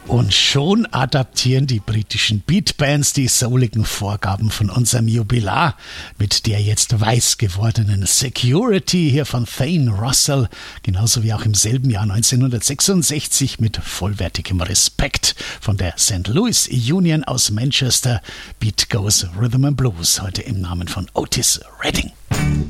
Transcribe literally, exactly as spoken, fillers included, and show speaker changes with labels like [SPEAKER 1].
[SPEAKER 1] Und schon adaptieren die britischen Beatbands die souligen Vorgaben von unserem Jubilar mit der jetzt weiß gewordenen Security hier von Thane Russell, genauso wie auch im selben Jahr neunzehnhundertsechsundsechzig mit vollwertigem Respekt von der Saint Louis Union aus Manchester. Beat Goes Rhythm and Blues, heute im Namen von Otis Redding.